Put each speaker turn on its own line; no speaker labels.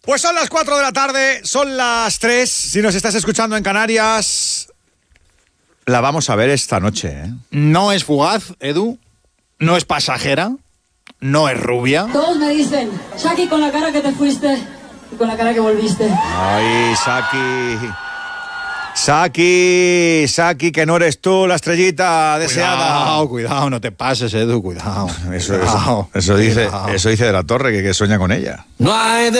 Pues son las 4 de la tarde, son las 3. Si nos estás escuchando en Canarias, la vamos a ver esta noche, ¿eh?
No es fugaz, Edu. No es pasajera. No es rubia.
Todos me dicen, Shaki, con la cara que te fuiste y con la cara que volviste.
Ay, Saki, que no eres tú la estrellita deseada.
Cuidado, no te pases, Edu, cuidado.
Eso dice De la Torre, que sueña con ella.
No hay